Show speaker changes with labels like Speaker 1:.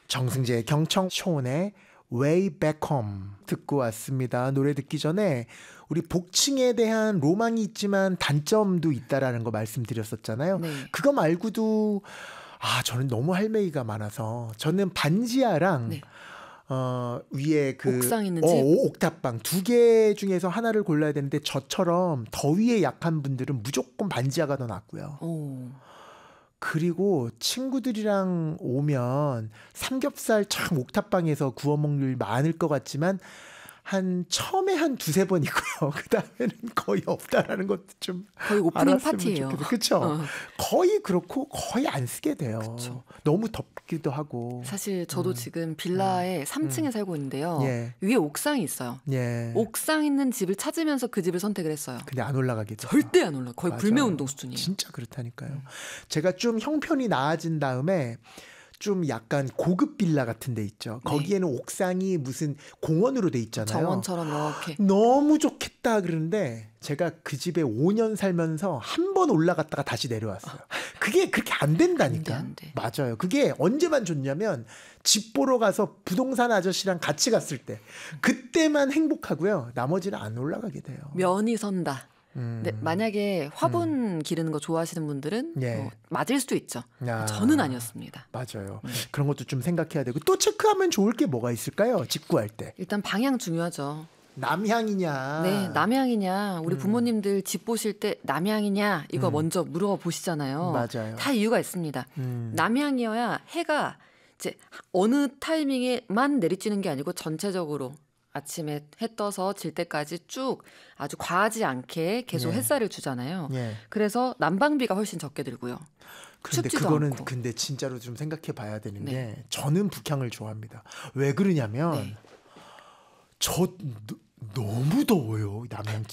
Speaker 1: 정승재 경청 쇼의 Way Back Home 듣고 왔습니다. 노래 듣기 전에 우리 복층에 대한 로망이 있지만 단점도 있다라는 거 말씀드렸었잖아요.
Speaker 2: 네.
Speaker 1: 그거 말고도 저는 너무 할매기가 많아서 저는 반지하랑
Speaker 2: 네.
Speaker 1: 위에 그
Speaker 2: 옥상 있는 집?
Speaker 1: 옥탑방 두 개 중에서 하나를 골라야 되는데 저처럼 더위에 약한 분들은 무조건 반지하가 더 낫고요.
Speaker 2: 오.
Speaker 1: 그리고 친구들이랑 오면 삼겹살 참 옥탑방에서 구워 먹는 일 많을 것 같지만 처음에 한 두세 번 있고요. 그 다음에는 거의 없다라는 것도 좀
Speaker 2: 거의 오프닝
Speaker 1: 알았으면
Speaker 2: 파티예요.
Speaker 1: 그렇죠. 거의 그렇고 거의 안 쓰게 돼요.
Speaker 2: 그쵸.
Speaker 1: 너무 덥기도 하고.
Speaker 2: 사실 저도 지금 빌라에 3층에 살고 있는데요.
Speaker 1: 예.
Speaker 2: 위에 옥상이 있어요.
Speaker 1: 예.
Speaker 2: 옥상 있는 집을 찾으면서 그 집을 선택을 했어요.
Speaker 1: 근데 안 올라가게 돼요.
Speaker 2: 절대 안 올라. 거의
Speaker 1: 맞아요.
Speaker 2: 불매운동 수준이에요.
Speaker 1: 진짜 그렇다니까요. 제가 좀 형편이 나아진 다음에 좀 약간 고급 빌라 같은 데 있죠.
Speaker 2: 네.
Speaker 1: 거기에는 옥상이 무슨 공원으로 돼 있잖아요.
Speaker 2: 정원처럼 이렇게.
Speaker 1: 너무 좋겠다 그러는데 제가 그 집에 5년 살면서 한 번 올라갔다가 다시 내려왔어요. 그게 그렇게 안 된다니까.
Speaker 2: 안 돼.
Speaker 1: 맞아요. 그게 언제만 좋냐면 집 보러 가서 부동산 아저씨랑 같이 갔을 때 그때만 행복하고요. 나머지는 안 올라가게 돼요.
Speaker 2: 면이 선다. 근데 만약에 화분 기르는 거 좋아하시는 분들은
Speaker 1: 예.
Speaker 2: 뭐 맞을 수도 있죠.
Speaker 1: 야.
Speaker 2: 저는 아니었습니다.
Speaker 1: 맞아요. 그런 것도 좀 생각해야 되고 또 체크하면 좋을 게 뭐가 있을까요? 직구할 때.
Speaker 2: 일단 방향 중요하죠.
Speaker 1: 남향이냐.
Speaker 2: 네, 남향이냐. 우리 부모님들 집 보실 때 남향이냐 이거 먼저 물어보시잖아요.
Speaker 1: 맞아요.
Speaker 2: 다 이유가 있습니다. 남향이어야 해가 이제 어느 타이밍에만 내리쬐는 게 아니고 전체적으로 아침에 해 떠서 질 때까지 쭉 아주 과하지 않게 계속
Speaker 1: 예.
Speaker 2: 햇살을 주잖아요.
Speaker 1: 예.
Speaker 2: 그래서 난방비가 훨씬 적게 들고요.
Speaker 1: 근데
Speaker 2: 춥지도
Speaker 1: 그거는
Speaker 2: 않고.
Speaker 1: 근데 진짜로 좀 생각해 봐야 되는
Speaker 2: 네.
Speaker 1: 게 저는 북향을 좋아합니다. 왜 그러냐면
Speaker 2: 네.
Speaker 1: 저 너무 더워요. 남양